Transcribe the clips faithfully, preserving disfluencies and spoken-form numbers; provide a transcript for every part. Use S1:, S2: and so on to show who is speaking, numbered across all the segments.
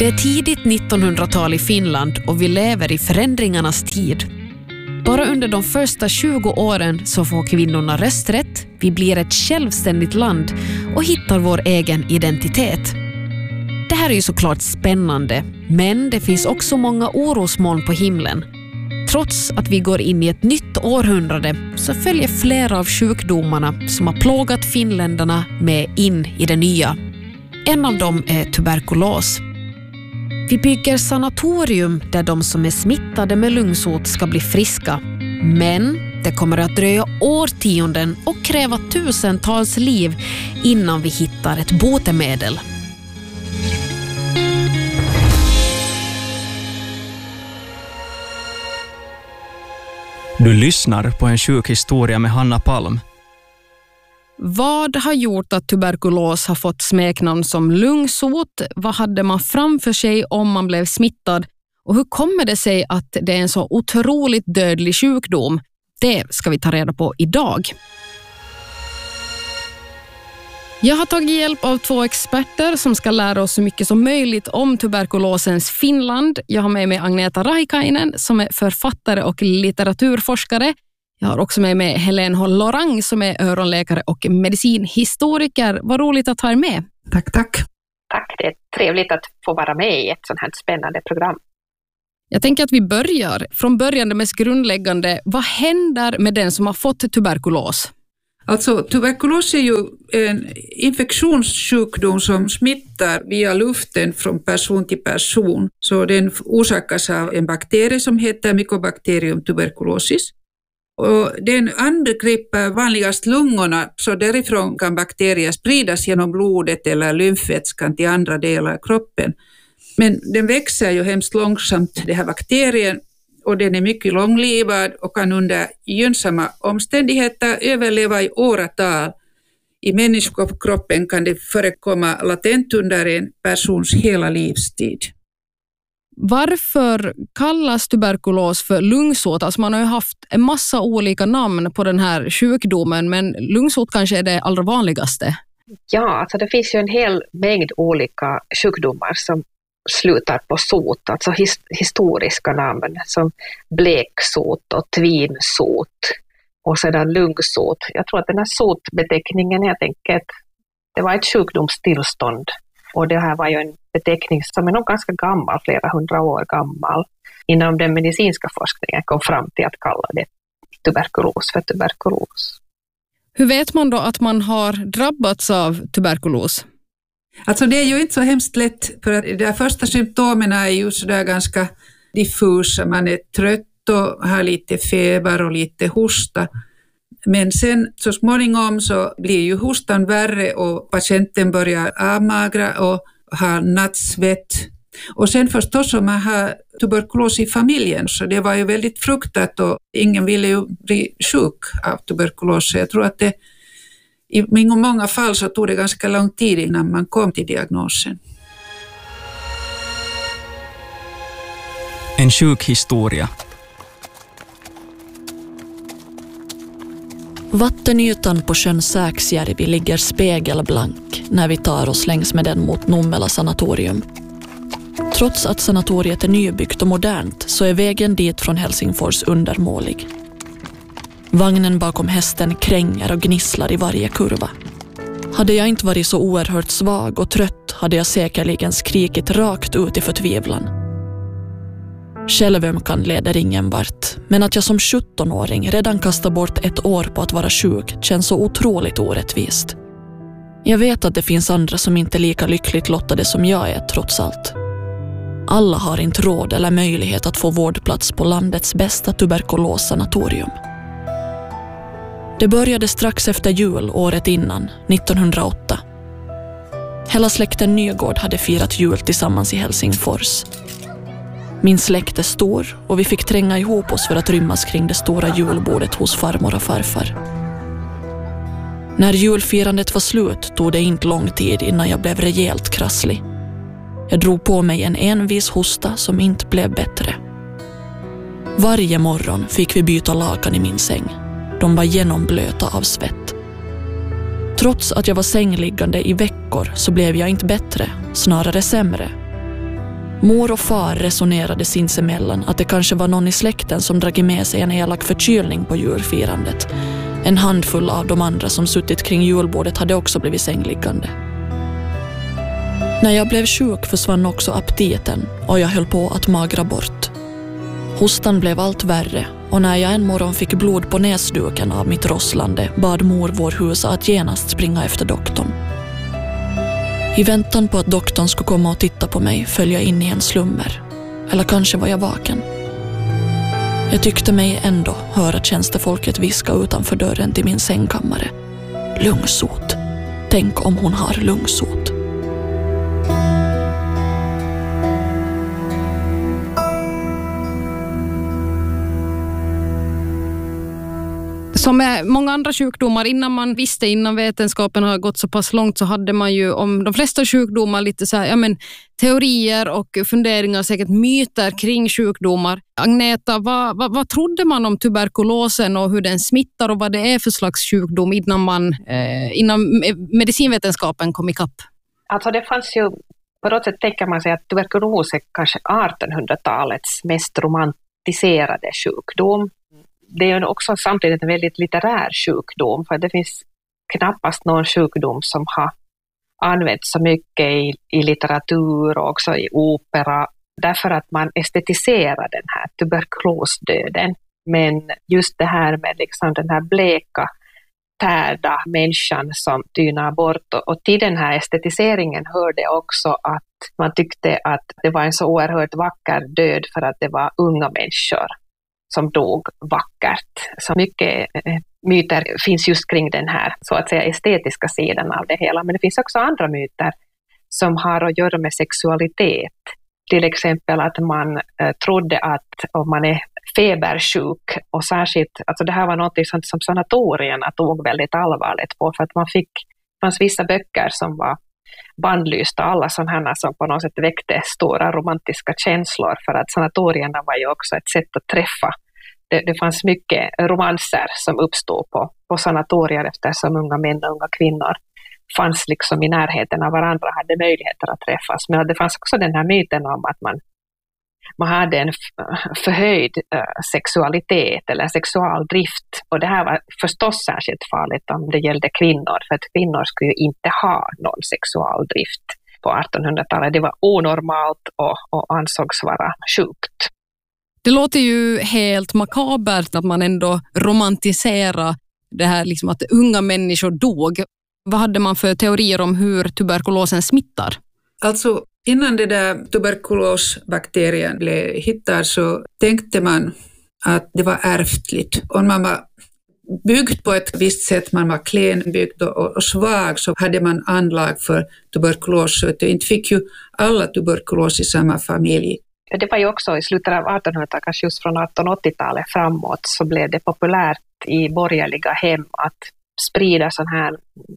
S1: Det är tidigt nittonhundratal i Finland och vi lever i förändringarnas tid. Bara under de första tjugo åren så får kvinnorna rösträtt, vi blir ett självständigt land och hittar vår egen identitet. Det här är ju såklart spännande, men det finns också många orosmoln på himlen. Trots att vi går in i ett nytt århundrade så följer flera av sjukdomarna som har plågat finländarna med in i det nya. En av dem är tuberkulos. Vi bygger sanatorium där de som är smittade med lungsot ska bli friska. Men det kommer att dröja årtionden och kräva tusentals liv innan vi hittar ett botemedel.
S2: Du lyssnar på en sjukhistoria med Hanna Palm.
S3: Vad har gjort att tuberkulos har fått smeknamn som lungsot? Vad hade man framför sig om man blev smittad? Och hur kommer det sig att det är en så otroligt dödlig sjukdom? Det ska vi ta reda på idag. Jag har tagit hjälp av två experter som ska lära oss så mycket som möjligt om tuberkulosens Finland. Jag har med mig Agneta Rahikainen som är författare och litteraturforskare. Jag har också med mig Helene Hollorang som är öronläkare och medicinhistoriker. Vad roligt att ha er med.
S4: Tack, tack.
S5: Tack, det är trevligt att få vara med i ett sånt här spännande program.
S3: Jag tänker att vi börjar från början, det mest grundläggande. Vad händer med den som har fått tuberkulos?
S4: Alltså tuberkulos är ju en infektionssjukdom som smittar via luften från person till person. Så den orsakas av en bakterie som heter Mycobacterium tuberculosis. Och den angriper vanligast lungorna, så därifrån kan bakterier spridas genom blodet eller lymfvätskan till andra delar av kroppen. Men den växer ju hemskt långsamt, den här bakterien, och den är mycket långlivad och kan under gynnsamma omständigheter överleva i åratal. I människokroppen kan det förekomma latent under en persons hela livstid.
S3: Varför kallas tuberkulos för lungsot? Alltså man har ju haft en massa olika namn på den här sjukdomen, men lungsot kanske är det allra vanligaste.
S5: Ja, alltså det finns ju en hel mängd olika sjukdomar som slutar på sot, alltså his- historiska namn som bleksot och tvinsot och sedan lungsot. Jag tror att den här sotbeteckningen helt enkelt, det var ett sjukdomstillstånd. Och det här var ju en beteckning som är nog ganska gammal, flera hundra år gammal, innan den medicinska forskningen kom fram till att kalla det tuberkulos för tuberkulos.
S3: Hur vet man då att man har drabbats av tuberkulos?
S4: Alltså det är ju inte så hemskt lätt, för att de första symptomen är ju sådär ganska diffusa. Man är trött och har lite feber och lite hosta. Men sen så småningom så blir ju hostan värre och patienten börjar avmagra och har nattsvett. Och sen förstås om man har tuberkulos i familjen, så det var ju väldigt fruktat och ingen ville ju bli sjuk av tuberkulos. Så jag tror att det i många fall så tog det ganska lång tid innan man kom till diagnosen.
S2: En sjukhistoria.
S6: Vattenytan på sjön Säksjärvi ligger spegelblank när vi tar oss längs med den mot Nummela sanatorium. Trots att sanatoriet är nybyggt och modernt så är vägen dit från Helsingfors undermålig. Vagnen bakom hästen kränger och gnisslar i varje kurva. Hade jag inte varit så oerhört svag och trött hade jag säkerligen skrikit rakt ut i förtvivlan. Självömkan leder ingen vart, men att jag som sjuttonåring redan kastar bort ett år på att vara sjuk känns så otroligt orättvist. Jag vet att det finns andra som inte är lika lyckligt lottade som jag är trots allt. Alla har inte råd eller möjlighet att få vårdplats på landets bästa tuberkulossanatorium. Det började strax efter jul året innan, nittonhundraåtta. Hela släkten Nygård hade firat jul tillsammans i Helsingfors. Min släkt är stor och vi fick tränga ihop oss för att rymmas kring det stora julbordet hos farmor och farfar. När julfirandet var slut tog det inte lång tid innan jag blev rejält krasslig. Jag drog på mig en envis hosta som inte blev bättre. Varje morgon fick vi byta lakan i min säng. De var genomblöta av svett. Trots att jag var sängliggande i veckor så blev jag inte bättre, snarare sämre. Mor och far resonerade sinsemellan att det kanske var någon i släkten som dragit med sig en elak förkylning på julfirandet. En handfull av de andra som suttit kring julbordet hade också blivit sängliggande. När jag blev sjuk försvann också aptiten och jag höll på att magra bort. Hostan blev allt värre och när jag en morgon fick blod på näsduken av mitt rosslande bad mor vår husa att genast springa efter doktorn. I väntan på att doktorn skulle komma och titta på mig föll jag in i en slummer. Eller kanske var jag vaken. Jag tyckte mig ändå höra tjänstefolket viska utanför dörren till min sängkammare. Lungsot. Tänk om hon har lungsot.
S3: Som med många andra sjukdomar, innan man visste, innan vetenskapen har gått så pass långt, så hade man ju om de flesta sjukdomar lite så här, ja men, teorier och funderingar, säkert myter kring sjukdomar. Agneta, vad, vad, vad trodde man om tuberkulosen och hur den smittar och vad det är för slags sjukdom innan, man, eh, innan medicinvetenskapen kom ikapp?
S5: Alltså det fanns ju, på något sätt tänker man sig att tuberkulos är kanske artonhundratalets mest romantiserade sjukdom. Det är ju också samtidigt en väldigt litterär sjukdom, för det finns knappast någon sjukdom som har använts så mycket i, i litteratur och också i opera, därför att man estetiserar den här tuberkulosdöden. Men just det här med liksom den här bleka, tärda människan som tynar bort, och, och till den här estetiseringen hörde också att man tyckte att det var en så oerhört vacker död för att det var unga människor som dog vackert. Så mycket eh, myter finns just kring den här så att säga estetiska sidan av det hela. Men det finns också andra myter som har att göra med sexualitet. Till exempel att man eh, trodde att om man är febersjuk, och särskilt, alltså det här var något som, som sanatorierna tog väldigt allvarligt på, för att man fick, det fanns vissa böcker som var bandlysta, alla sådana som på något sätt väckte stora romantiska känslor, för att sanatorierna var ju också ett sätt att träffa. Det, det fanns mycket romanser som uppstod på, på sanatorier eftersom unga män och unga kvinnor fanns liksom i närheten av varandra, hade möjligheter att träffas. Men det fanns också den här myten om att man, man hade en förhöjd uh, sexualitet eller sexualdrift, och det här var förstås särskilt farligt om det gällde kvinnor, för att kvinnor skulle ju inte ha någon sexualdrift på artonhundratalet. Det var onormalt och, och ansågs vara sjukt.
S3: Det låter ju helt makabert att man ändå romantiserar det här liksom att unga människor dog. Vad hade man för teorier om hur tuberkulosen smittar?
S4: Alltså innan det där tuberkulosbakterien blev hittad så tänkte man att det var ärftligt. Om man var byggd på ett visst sätt, man var klenbyggd och, och svag, så hade man anlag för tuberkulos. Så inte fick ju alla tuberkulos i samma familj.
S5: Det var ju också i slutet av artonhundratalet, kanske just från artonhundraåttiotalet framåt, så blev det populärt i borgerliga hem att sprida sån här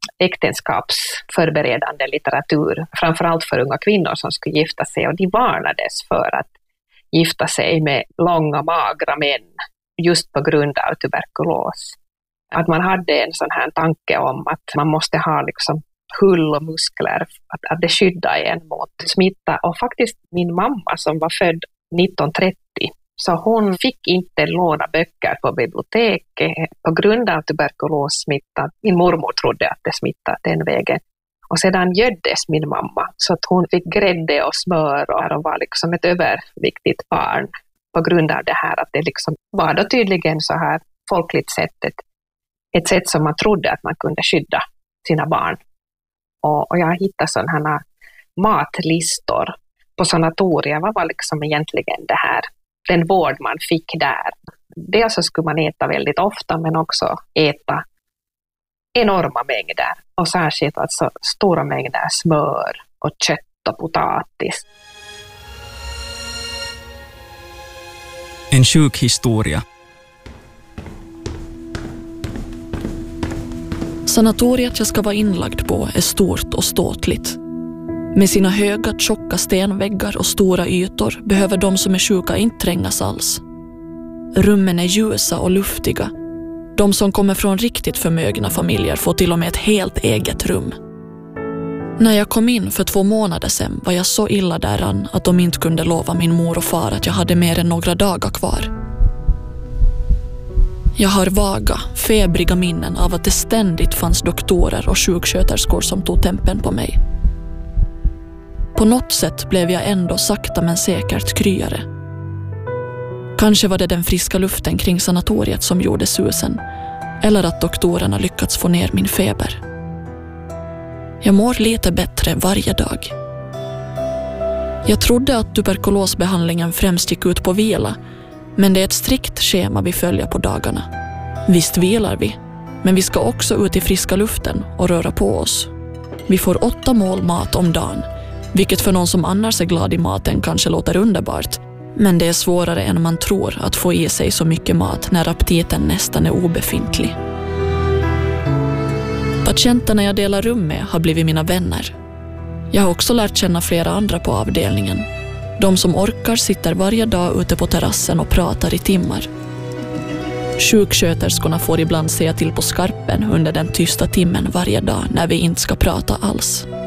S5: äktenskapsförberedande litteratur, framförallt för unga kvinnor som skulle gifta sig, och de varnades för att gifta sig med långa, magra män just på grund av tuberkulos. Att man hade en sån här tanke om att man måste ha liksom hull och muskler, att, att det skyddar en mot smitta. Och faktiskt min mamma som var född nittonhundratrettio, så hon fick inte låna böcker på biblioteket på grund av tuberkulossmitta. Min mormor trodde att det smittade den vägen. Och sedan göddes min mamma, så att hon fick grädde och smör och var liksom ett överviktigt barn på grund av det här. Att det liksom var då tydligen så här folkligt sett ett, ett sätt som man trodde att man kunde skydda sina barn. Och, och jag har hittat sådana här matlistor på sanatorier. Vad var liksom egentligen det här? Den vård man fick där. Dels så skulle man äta väldigt ofta, men också äta enorma mängder. Och särskilt alltså stora mängder smör och kött och potatis.
S2: En sjuk historia.
S6: Sanatoriet jag ska vara inlagd på är stort och ståtligt. Med sina höga, tjocka stenväggar och stora ytor behöver de som är sjuka inte trängas alls. Rummen är ljusa och luftiga. De som kommer från riktigt förmögna familjer får till och med ett helt eget rum. När jag kom in för två månader sedan var jag så illa däran att de inte kunde lova min mor och far att jag hade mer än några dagar kvar. Jag har vaga, febriga minnen av att det ständigt fanns doktorer och sjuksköterskor som tog tempen på mig. På något sätt blev jag ändå sakta men säkert kryare. Kanske var det den friska luften kring sanatoriet som gjorde susen, eller att doktorerna lyckats få ner min feber. Jag mår lite bättre varje dag. Jag trodde att tuberkulosbehandlingen främst gick ut på vila, men det är ett strikt schema vi följer på dagarna. Visst vilar vi, men vi ska också ut i friska luften och röra på oss. Vi får åtta mål mat om dagen, vilket för någon som annars är glad i maten kanske låter underbart. Men det är svårare än man tror att få i sig så mycket mat när aptiten nästan är obefintlig. Patienterna jag delar rum med har blivit mina vänner. Jag har också lärt känna flera andra på avdelningen. De som orkar sitter varje dag ute på terrassen och pratar i timmar. Sjuksköterskorna får ibland säga till på skarpen under den tysta timmen varje dag när vi inte ska prata alls.